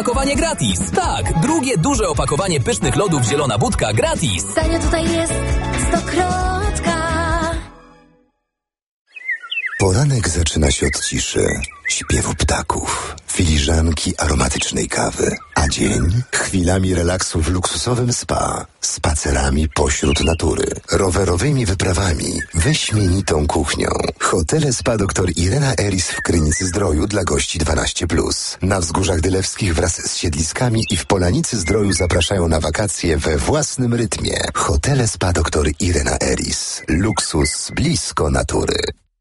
Opakowanie gratis. Tak, drugie duże opakowanie pysznych lodów Zielona Budka gratis. Tanio tutaj jest Stokrotka. Poranek zaczyna się od ciszy, śpiewu ptaków, filiżanki aromatycznej kawy, a dzień chwilami relaksu w luksusowym spa, spacerami pośród natury, rowerowymi wyprawami, wyśmienitą kuchnią. Hotele Spa dr Irena Eris w Krynicy-Zdroju dla gości 12+. Na Wzgórzach Dylewskich wraz z siedliskami i w Polanicy Zdroju zapraszają na wakacje we własnym rytmie. Hotele Spa dr Irena Eris. Luksus blisko natury.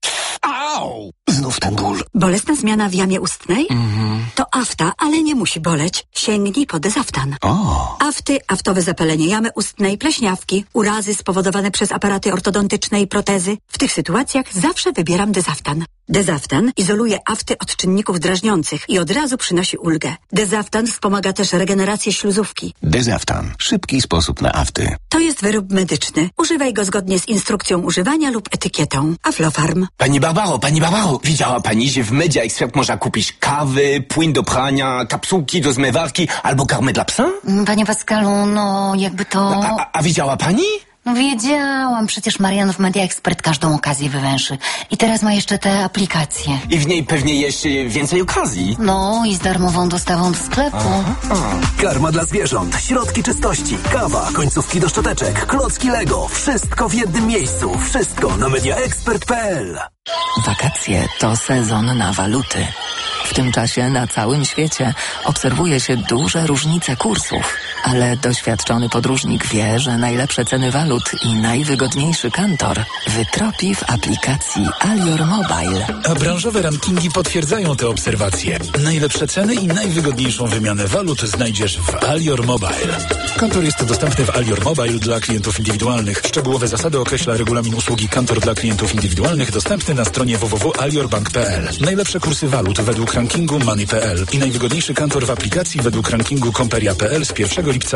Au! Znów ten ból. Bolesna zmiana w jamie ustnej? To afta, ale nie musi boleć. Sięgnij po Dezaftan. Afty, aftowe zapalenie jamy ustnej, pleśniawki, urazy spowodowane przez aparaty ortodontyczne i protezy. W tych sytuacjach zawsze wybieram Dezaftan. Dezaftan izoluje afty od czynników drażniących i od razu przynosi ulgę. Dezaftan wspomaga też regenerację śluzówki. Dezaftan. Szybki sposób na afty. To jest wyrób medyczny. Używaj go zgodnie z instrukcją używania lub etykietą. Aflofarm. Pani Barbaro, widziała pani, że w Media Expert można kupić kawy, płyn do prania, kapsułki do zmywarki albo karmę dla psa? Panie Pascalu, no jakby to... A widziała pani? No wiedziałam, przecież Marian w Media Expert każdą okazję wywęszy. I teraz ma jeszcze te aplikacje. I w niej pewnie jeszcze więcej okazji. No i z darmową dostawą do sklepu. Karma dla zwierząt, środki czystości, kawa, końcówki do szczoteczek, klocki Lego. Wszystko w jednym miejscu. Wszystko na mediaexpert.pl. Wakacje to sezon na waluty. W tym czasie na całym świecie obserwuje się duże różnice kursów, ale doświadczony podróżnik wie, że najlepsze ceny walut i najwygodniejszy kantor wytropi w aplikacji Alior Mobile. A branżowe rankingi potwierdzają te obserwacje. Najlepsze ceny i najwygodniejszą wymianę walut znajdziesz w Alior Mobile. Kantor jest dostępny w Alior Mobile dla klientów indywidualnych. Szczegółowe zasady określa regulamin usługi Kantor dla klientów indywidualnych dostępny na stronie www.aliorbank.pl. Najlepsze kursy walut według rankingu Money.pl i najwygodniejszy kantor w aplikacji według rankingu Komperia.pl z 1 lipca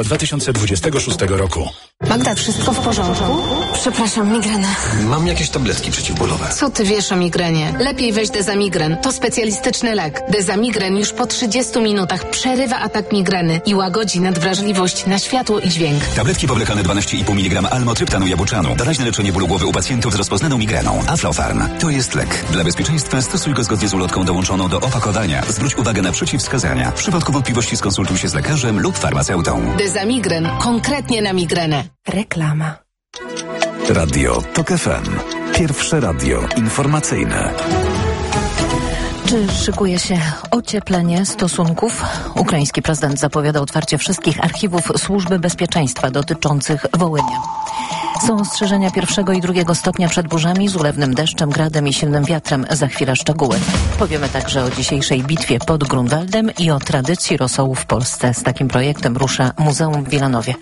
2026 roku. Magda, wszystko w porządku? Przepraszam, migrena. Mam jakieś tabletki przeciwbólowe. Co ty wiesz o migrenie? Lepiej weź Dezamigren. To specjalistyczny lek. Dezamigren już po 30 minutach przerywa atak migreny i łagodzi nadwrażliwość na światło i dźwięk. Tabletki powlekane 12,5 mg almotryptanu jabłczanu. Doraźne leczenie bólu głowy u pacjentów z rozpoznaną migreną. Aflofarm. To jest lek. Dla bezpieczeństwa stosuj go zgodnie z ulotką dołączoną do opakowania. Zwróć uwagę na przeciwwskazania. W przypadku wątpliwości skonsultuj się z lekarzem lub farmaceutą. Dezamigren. Konkretnie na migrenę. Reklama. Radio TOK FM. Pierwsze radio informacyjne. Czy szykuje się ocieplenie stosunków? Ukraiński prezydent zapowiada otwarcie wszystkich archiwów Służby Bezpieczeństwa dotyczących Wołynia. Są ostrzeżenia 1. i 2. stopnia przed burzami z ulewnym deszczem, gradem i silnym wiatrem. Za chwilę szczegóły. Powiemy także o dzisiejszej bitwie pod Grunwaldem i o tradycji rosołu w Polsce. Z takim projektem rusza Muzeum w Wilanowie.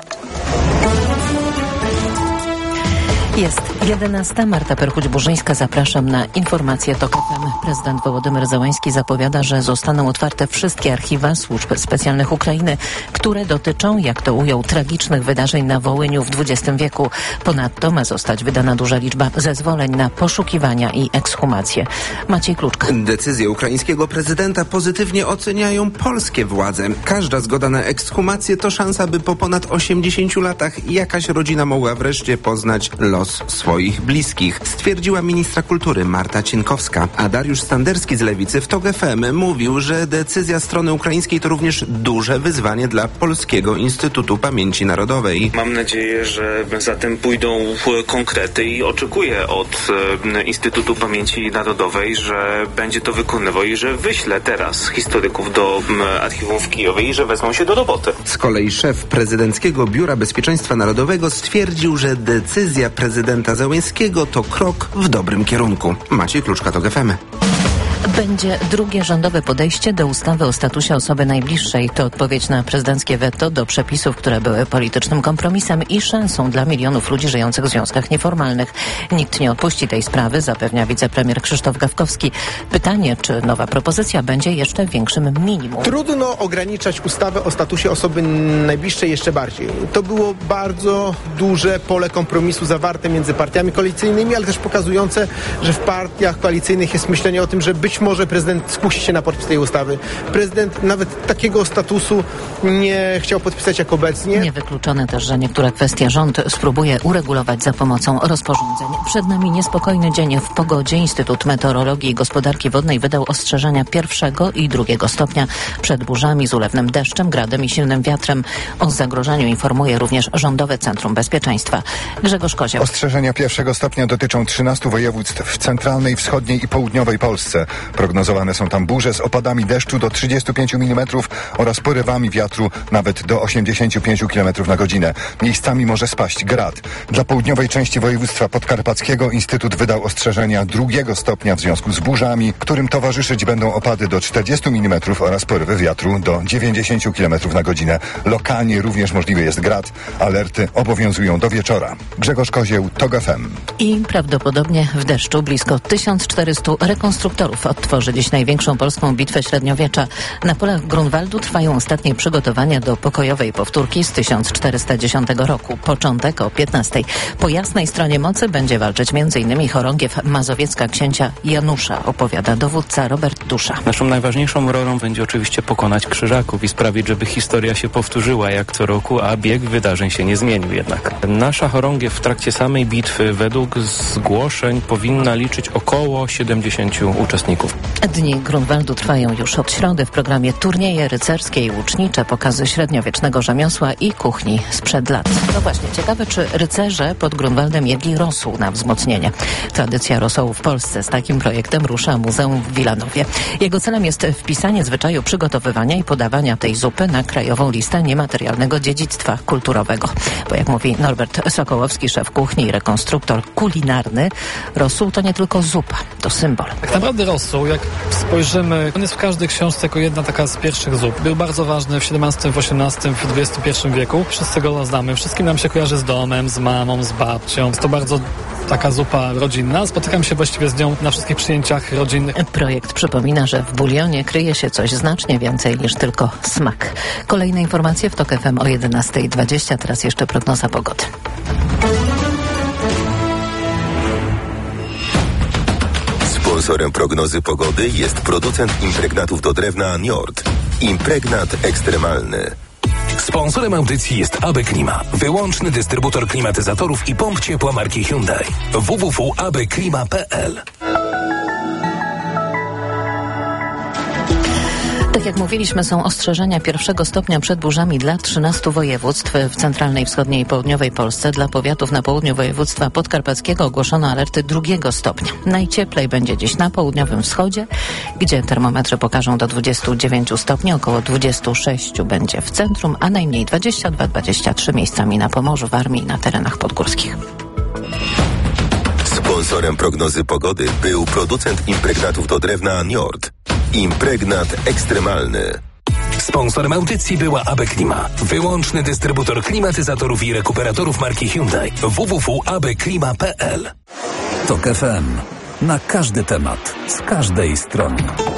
Jest 11. Marta Perchuć-Burzyńska. Zapraszam na informacje TOK FM. Prezydent Wołodymyr Zełański zapowiada, że zostaną otwarte wszystkie archiwa służb specjalnych Ukrainy, które dotyczą, jak to ujął, tragicznych wydarzeń na Wołyniu w XX wieku. Ponadto ma zostać wydana duża liczba zezwoleń na poszukiwania i ekshumacje. Maciej Kluczka. Decyzję ukraińskiego prezydenta pozytywnie oceniają polskie władze. Każda zgoda na ekshumację to szansa, by po ponad 80 latach jakaś rodzina mogła wreszcie poznać los swoich bliskich, stwierdziła ministra kultury Marta Cienkowska. A Dariusz Standerski z Lewicy w TOK FM mówił, że decyzja strony ukraińskiej to również duże wyzwanie dla Polskiego Instytutu Pamięci Narodowej. Mam nadzieję, że za tym pójdą konkrety i oczekuję od Instytutu Pamięci Narodowej, że będzie to wykonywał i że wyśle teraz historyków do archiwum w Kijowie i że wezmą się do roboty. Z kolei szef prezydenckiego Biura Bezpieczeństwa Narodowego stwierdził, że decyzja prezydenta Zełańskiego to krok w dobrym kierunku. Maciej Kluczka, TOK FM. Będzie drugie rządowe podejście do ustawy o statusie osoby najbliższej. To odpowiedź na prezydenckie weto do przepisów, które były politycznym kompromisem i szansą dla milionów ludzi żyjących w związkach nieformalnych. Nikt nie odpuści tej sprawy, zapewnia wicepremier Krzysztof Gawkowski. Pytanie, czy nowa propozycja będzie jeszcze większym minimum? Trudno ograniczać ustawę o statusie osoby najbliższej jeszcze bardziej. To było bardzo duże pole kompromisu zawarte między partiami koalicyjnymi, ale też pokazujące, że w partiach koalicyjnych jest myślenie o tym, że być być może prezydent skusi się na podpis tej ustawy. Prezydent nawet takiego statusu nie chciał podpisać jak obecnie. Niewykluczone też, że niektóre kwestie rząd spróbuje uregulować za pomocą rozporządzeń. Przed nami niespokojny dzień w pogodzie. Instytut Meteorologii i Gospodarki Wodnej wydał ostrzeżenia 1. i 2. stopnia przed burzami z ulewnym deszczem, gradem i silnym wiatrem. O zagrożeniu informuje również Rządowe Centrum Bezpieczeństwa. Grzegorz Kozioł. Ostrzeżenia 1. stopnia dotyczą 13 województw w centralnej, wschodniej i południowej Polsce. Prognozowane są tam burze z opadami deszczu do 35 mm oraz porywami wiatru nawet do 85 km na godzinę. Miejscami może spaść grad. Dla południowej części województwa podkarpackiego Instytut wydał ostrzeżenia 2. stopnia w związku z burzami, którym towarzyszyć będą opady do 40 mm oraz porywy wiatru do 90 km na godzinę. Lokalnie również możliwy jest grad. Alerty obowiązują do wieczora. Grzegorz Kozieł, TOG FM. I prawdopodobnie w deszczu blisko 1400 rekonstruktorów odtworzy dziś największą polską bitwę średniowiecza. Na polach Grunwaldu trwają ostatnie przygotowania do pokojowej powtórki z 1410 roku. Początek o 15:00. Po jasnej stronie mocy będzie walczyć m.in. chorągiew mazowiecka księcia Janusza, opowiada dowódca Robert Dusza. Naszą najważniejszą rolą będzie oczywiście pokonać Krzyżaków i sprawić, żeby historia się powtórzyła jak co roku, a bieg wydarzeń się nie zmienił jednak. Nasza chorągiew w trakcie samej bitwy według zgłoszeń powinna liczyć około 70 uczestników. Dni Grunwaldu trwają już od środy. W programie turnieje rycerskie i łucznicze, pokazy średniowiecznego rzemiosła i kuchni sprzed lat. No właśnie, ciekawe, czy rycerze pod Grunwaldem jedli rosół na wzmocnienie. Tradycja rosołu w Polsce. Z takim projektem rusza Muzeum w Wilanowie. Jego celem jest wpisanie zwyczaju przygotowywania i podawania tej zupy na krajową listę niematerialnego dziedzictwa kulturowego. Bo jak mówi Norbert Sokołowski, szef kuchni i rekonstruktor kulinarny, rosół to nie tylko zupa, to symbol. Tak naprawdę rosół, jak spojrzymy, on jest w każdej książce jako jedna taka z pierwszych zup. Był bardzo ważny w XVII, w XVIII, w XXI wieku. Wszyscy go znamy. Wszystkim nam się kojarzy z domem, z mamą, z babcią. To bardzo taka zupa rodzinna. Spotykam się właściwie z nią na wszystkich przyjęciach rodzinnych. Projekt przypomina, że w bulionie kryje się coś znacznie więcej niż tylko smak. Kolejne informacje w TOK FM o 11:20. Teraz jeszcze prognoza pogody. Sponsorem prognozy pogody jest producent impregnatów do drewna Njord. Impregnat ekstremalny. Sponsorem audycji jest AB Klima, wyłączny dystrybutor klimatyzatorów i pomp ciepła marki Hyundai. www.abklima.pl. Tak jak mówiliśmy, są ostrzeżenia 1. stopnia przed burzami dla 13 województw w centralnej, wschodniej i południowej Polsce. Dla powiatów na południu województwa podkarpackiego ogłoszono alerty 2. stopnia. Najcieplej będzie dziś na południowym wschodzie, gdzie termometry pokażą do 29 stopni, około 26 będzie w centrum, a najmniej 22-23 miejscami na Pomorzu, Warmii i na terenach podgórskich. Sponsorem prognozy pogody był producent impregnatów do drewna Njord. Impregnat ekstremalny. Sponsorem audycji była AB Klima, wyłączny dystrybutor klimatyzatorów i rekuperatorów marki Hyundai. www.abklima.pl. TOK FM. Na każdy temat, z każdej strony.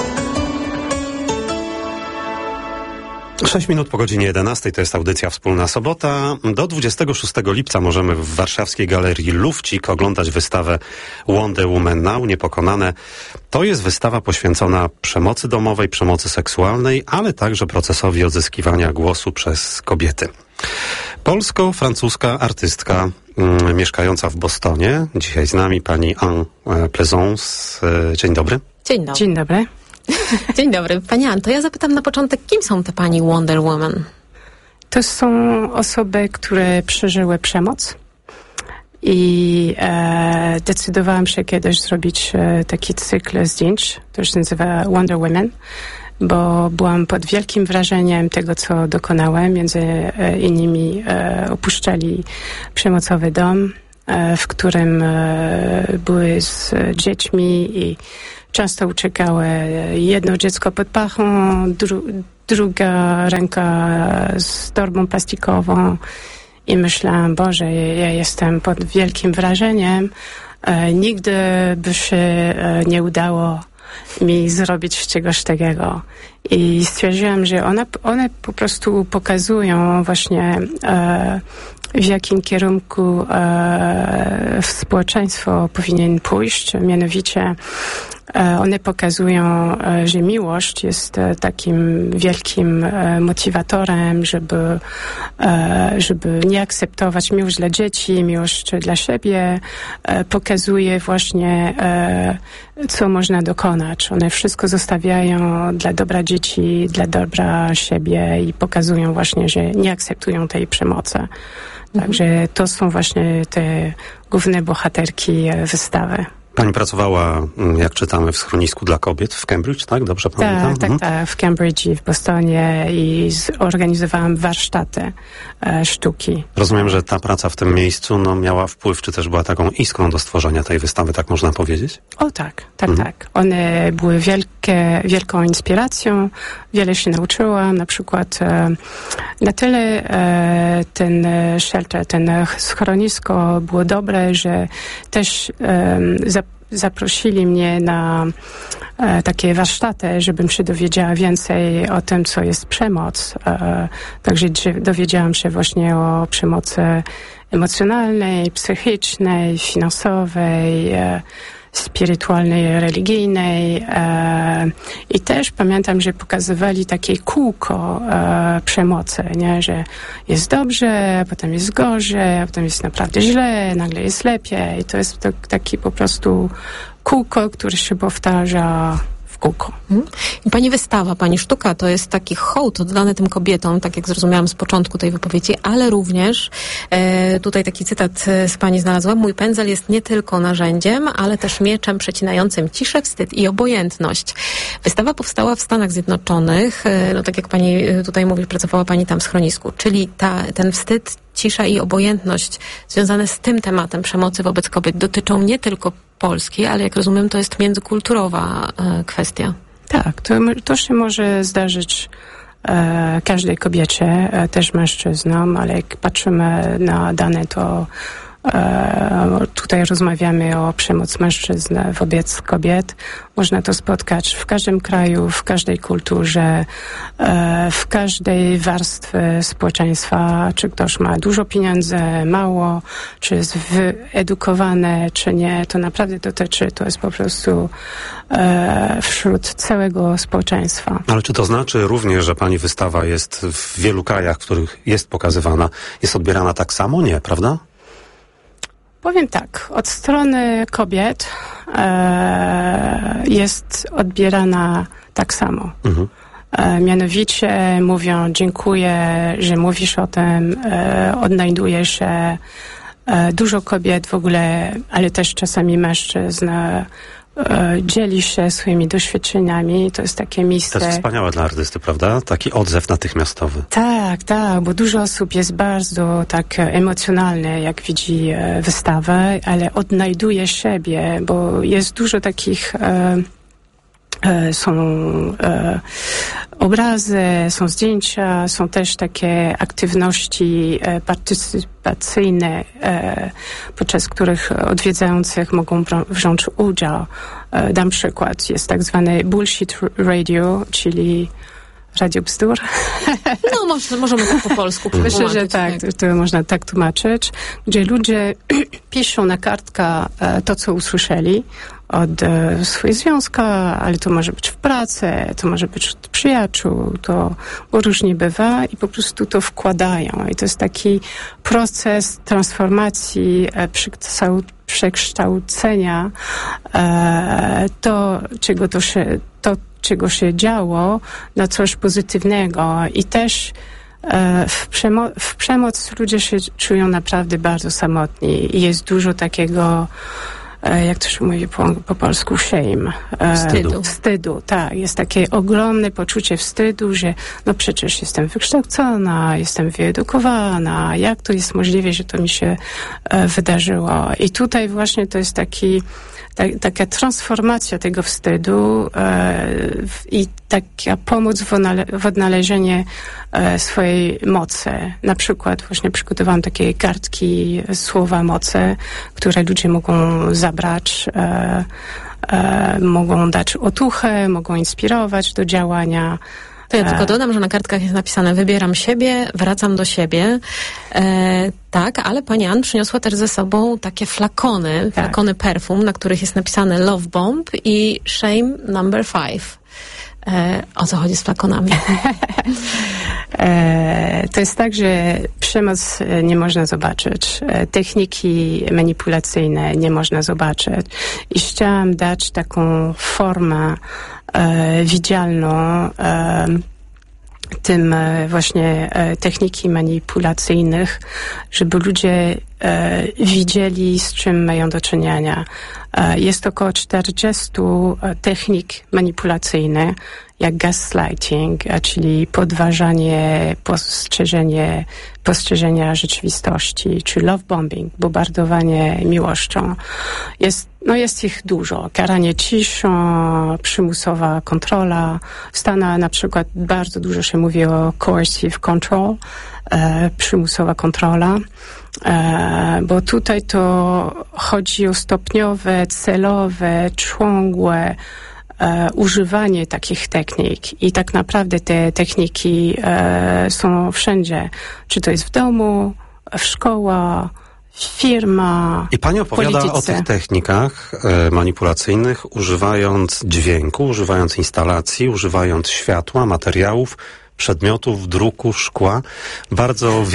6 minut po godzinie 11 to jest audycja Wspólna Sobota. Do 26 lipca możemy w warszawskiej galerii Lufcik oglądać wystawę Wonder Woman Now, Niepokonane. To jest wystawa poświęcona przemocy domowej, przemocy seksualnej, ale także procesowi odzyskiwania głosu przez kobiety. Polsko-francuska artystka mieszkająca w Bostonie. Dzisiaj z nami pani Anne Plaisance. Dzień dobry. Dzień dobry. Dzień dobry. Dzień dobry. Pani Ann, to ja zapytam na początek, kim są te pani Wonder Woman? To są osoby, które przeżyły przemoc i decydowałam się kiedyś zrobić taki cykl zdjęć, to się nazywa Wonder Women, bo byłam pod wielkim wrażeniem tego, co dokonałem. Między innymi opuszczali przemocowy dom, w którym były z dziećmi i często uciekały jedno dziecko pod pachą, druga ręka z torbą plastikową i myślałam, Boże, ja jestem pod wielkim wrażeniem. Nigdy by się nie udało mi zrobić czegoś takiego. I stwierdziłam, że one po prostu pokazują właśnie w jakim kierunku społeczeństwo powinien pójść, mianowicie One pokazują, że miłość jest takim wielkim motywatorem, żeby nie akceptować miłość dla dzieci, miłość dla siebie. Pokazuje właśnie, co można dokonać. One wszystko zostawiają dla dobra dzieci, dla dobra siebie i pokazują właśnie, że nie akceptują tej przemocy. Także to są właśnie te główne bohaterki wystawy. Pani pracowała, jak czytamy, w schronisku dla kobiet w Cambridge, tak? Dobrze pamiętam? Tak, w Cambridge i w Bostonie i zorganizowałam warsztaty sztuki. Rozumiem, że ta praca w tym miejscu miała wpływ, czy też była taką iskrą do stworzenia tej wystawy, tak można powiedzieć? O tak. One były wielką inspiracją, wiele się nauczyłam, na przykład na tyle ten shelter, ten schronisko było dobre, że też zaprosili mnie na takie warsztaty, żebym się dowiedziała więcej o tym, co jest przemoc. Także dowiedziałam się właśnie o przemocy emocjonalnej, psychicznej, finansowej, spirytualnej, religijnej i też pamiętam, że pokazywali takie kółko przemocy, nie? Że jest dobrze, potem jest gorzej, a potem jest naprawdę źle, nagle jest lepiej i to jest taki po prostu kółko, które się powtarza w kółko. I pani wystawa, pani sztuka to jest taki hołd oddany tym kobietom, tak jak zrozumiałam z początku tej wypowiedzi, ale również tutaj taki cytat z pani znalazłam. Mój pędzel jest nie tylko narzędziem, ale też mieczem przecinającym ciszę, wstyd i obojętność. Wystawa powstała w Stanach Zjednoczonych. Tak jak pani tutaj mówi, pracowała pani tam w schronisku, czyli ten wstyd, cisza i obojętność związane z tym tematem przemocy wobec kobiet dotyczą nie tylko Polski, ale jak rozumiem, to jest międzykulturowa kwestia. Tak, to się może zdarzyć każdej kobiecie, też mężczyznom, ale jak patrzymy na dane, to tutaj rozmawiamy o przemocy mężczyzn wobec kobiet. Można to spotkać w każdym kraju, w każdej kulturze, w każdej warstwie społeczeństwa. Czy ktoś ma dużo pieniędzy, mało, czy jest wyedukowany, czy nie. To naprawdę dotyczy, to jest po prostu wśród całego społeczeństwa. Ale czy to znaczy również, że pani wystawa jest w wielu krajach, w których jest pokazywana, jest odbierana tak samo? Nie, prawda? Powiem tak, od strony kobiet jest odbierana tak samo. Mianowicie mówią, dziękuję, że mówisz o tym, odnajduje się dużo kobiet w ogóle, ale też czasami mężczyzn, dzieli się swoimi doświadczeniami. To jest takie miejsce... To jest wspaniałe dla artysty, prawda? Taki odzew natychmiastowy. Tak, bo dużo osób jest bardzo tak emocjonalne, jak widzi wystawę, ale odnajduje siebie, bo jest dużo takich... Są obrazy, są zdjęcia, są też takie aktywności partycypacyjne, podczas których odwiedzających mogą wziąć udział. Dam przykład, jest tak zwany bullshit radio, czyli radio bzdur. No, możemy tak po polsku. Myślę, że tak, to można tak tłumaczyć, gdzie ludzie piszą na kartka to, co usłyszeli od swojego związka, ale to może być w pracy, to może być od przyjaciół, to różnie bywa i po prostu to wkładają. I to jest taki proces transformacji, przekształcenia czego się działo, na coś pozytywnego. I też w przemoc ludzie się czują naprawdę bardzo samotni. I jest dużo takiego, jak to się mówi po polsku, shame. Wstydu, tak. Jest takie ogromne poczucie wstydu, że no przecież jestem wykształcona, jestem wyedukowana, jak to jest możliwe, że to mi się wydarzyło. I tutaj właśnie to jest taka transformacja tego wstydu i taka pomoc w odnalezieniu swojej mocy. Na przykład właśnie przygotowałam takie kartki słowa mocy, które ludzie mogą zabrać, mogą dać otuchę, mogą inspirować do działania. To ja tylko dodam, że na kartkach jest napisane: wybieram siebie, wracam do siebie. Tak, ale pani Ann przyniosła też ze sobą takie flakony perfum, na których jest napisane Love Bomb i Shame Number 5. O co chodzi z flakonami? To jest tak, że przemoc nie można zobaczyć. Techniki manipulacyjne nie można zobaczyć. I chciałam dać taką formę widzialną tym właśnie techniki manipulacyjnych, żeby ludzie widzieli, z czym mają do czynienia. Jest około 40 technik manipulacyjnych, jak gaslighting, czyli podważanie postrzeżenia rzeczywistości, czy love bombing, bombardowanie miłością. Jest ich dużo. Karanie ciszą, przymusowa kontrola. W Stanach na przykład bardzo dużo się mówi o coercive control, przymusowa kontrola. Bo tutaj to chodzi o stopniowe, celowe, ciągłe używanie takich technik. I tak naprawdę te techniki są wszędzie. Czy to jest w domu, w szkołach, firma, I pani opowiada polityce. o tych technikach manipulacyjnych, używając dźwięku, używając instalacji, używając światła, materiałów, przedmiotów, druku, szkła, bardzo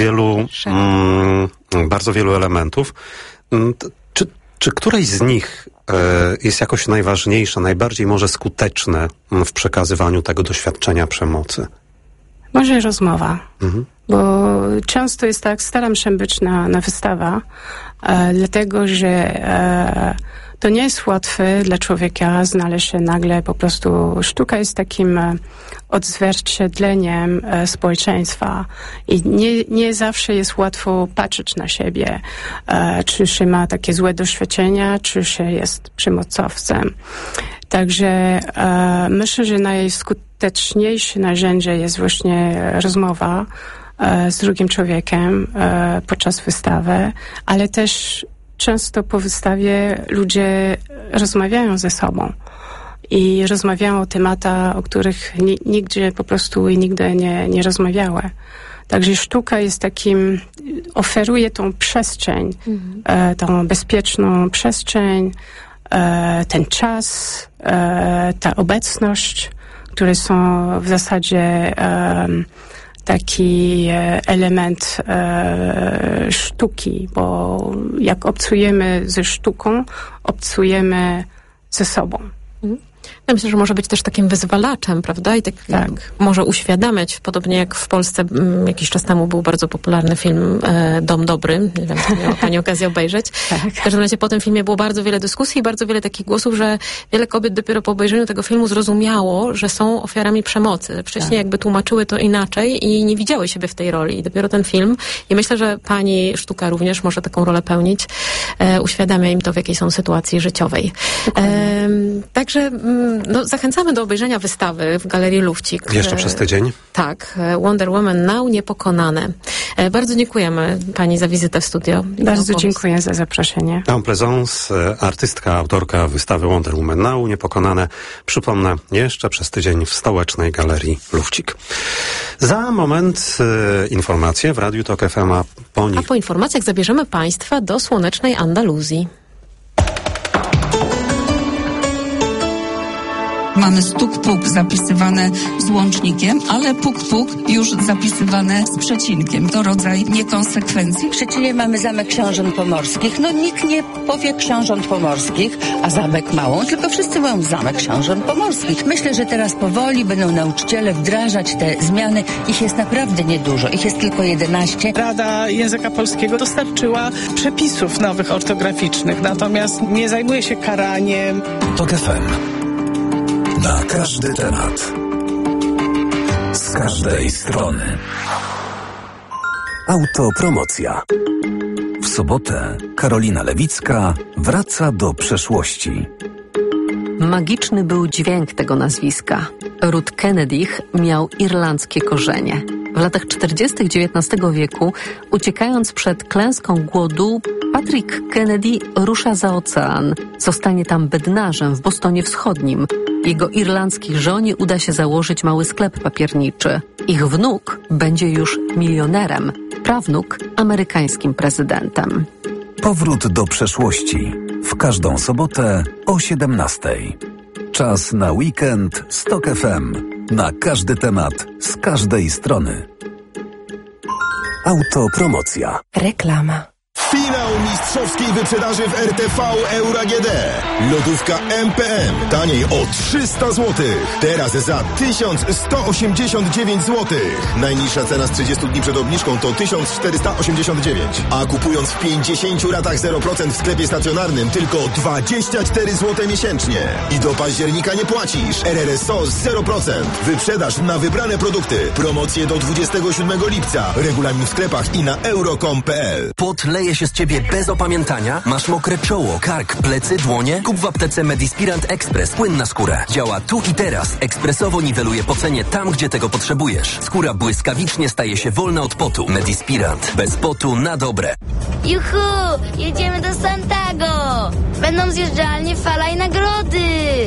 wielu elementów. Czy któreś z nich jest jakoś najważniejsze, najbardziej może skuteczne w przekazywaniu tego doświadczenia przemocy? Może rozmowa. Bo często jest tak, staram się być na wystawach, dlatego że to nie jest łatwe dla człowieka znaleźć się nagle po prostu. Sztuka jest takim odzwierciedleniem społeczeństwa i nie zawsze jest łatwo patrzeć na siebie, czy się ma takie złe doświadczenia, czy się jest przemocowcem. Także myślę, że najskuteczniejsze narzędzie jest właśnie rozmowa z drugim człowiekiem podczas wystawy, ale też często po wystawie ludzie rozmawiają ze sobą i rozmawiają o tematach, o których nigdzie po prostu i nigdy nie rozmawiały. Także sztuka jest takim, oferuje tą przestrzeń, tą bezpieczną przestrzeń, ten czas, ta obecność, które są w zasadzie taki element sztuki, bo jak obcujemy ze sztuką, obcujemy ze sobą. Ja myślę, że może być też takim wyzwalaczem, prawda? I tak. Może uświadamiać, podobnie jak w Polsce jakiś czas temu był bardzo popularny film Dom Dobry. Nie wiem, czy miała pani okazję obejrzeć. W każdym razie po tym filmie było bardzo wiele dyskusji i bardzo wiele takich głosów, że wiele kobiet dopiero po obejrzeniu tego filmu zrozumiało, że są ofiarami przemocy. Wcześniej jakby tłumaczyły to inaczej i nie widziały siebie w tej roli. I dopiero ten film, i myślę, że pani sztuka również może taką rolę pełnić, uświadamia im to, w jakiej są sytuacji życiowej. Także zachęcamy do obejrzenia wystawy w Galerii Lufcik. Jeszcze przez tydzień? Tak. Wonder Woman Now, Niepokonane. Bardzo dziękujemy pani za wizytę w studio. Bardzo dziękuję za zaproszenie. En Plaisance, artystka, autorka wystawy Wonder Woman Now, Niepokonane. Przypomnę, jeszcze przez tydzień w Stołecznej Galerii Lufcik. Za moment informacje w Radiu Tok FM, a po informacjach zabierzemy państwa do słonecznej Andaluzji. Mamy stuk-puk zapisywane z łącznikiem, ale puk-puk już zapisywane z przecinkiem. To rodzaj niekonsekwencji. W Szczecinie mamy Zamek Książąt Pomorskich. Nikt nie powie Książąt Pomorskich, a Zamek Małą, tylko wszyscy mówią Zamek Książąt Pomorskich. Myślę, że teraz powoli będą nauczyciele wdrażać te zmiany. Ich jest naprawdę niedużo. Ich jest tylko 11. Rada Języka Polskiego dostarczyła przepisów nowych ortograficznych, natomiast nie zajmuje się karaniem. Tok FM. Na każdy temat. Z każdej strony. Autopromocja. W sobotę Karolina Lewicka wraca do przeszłości. Magiczny był dźwięk tego nazwiska. Ród Kennedych miał irlandzkie korzenie. W latach 40. XIX wieku, uciekając przed klęską głodu, Patrick Kennedy rusza za ocean. Zostanie tam bednarzem w Bostonie Wschodnim. Jego irlandzkiej żonie uda się założyć mały sklep papierniczy. Ich wnuk będzie już milionerem, prawnuk amerykańskim prezydentem. Powrót do przeszłości. W każdą sobotę o 17:00. Czas na weekend z TOK FM. Na każdy temat, z każdej strony. Autopromocja. Reklama. Finał mistrzowskiej wyprzedaży w RTV Euro AGD. Lodówka MPM taniej o 300 zł. Teraz za 1189 zł. Najniższa cena z 30 dni przed obniżką to 1489. A kupując w 50 ratach 0% w sklepie stacjonarnym tylko 24 zł miesięcznie. I do października nie płacisz. RRSO 0%. Wyprzedaż na wybrane produkty. Promocje do 27 lipca. Regulamin w sklepach i na euro.com.pl. Pot leje się z ciebie bez opamiętania? Masz mokre czoło, kark, plecy, dłonie? Kup w aptece Medispirant Express. Płyn na skórę. Działa tu i teraz. Ekspresowo niweluje pocenie tam, gdzie tego potrzebujesz. Skóra błyskawicznie staje się wolna od potu. Medispirant. Bez potu na dobre. Juhu! Jedziemy do Santago! Będą zjeżdżalnie, fala i nagrody!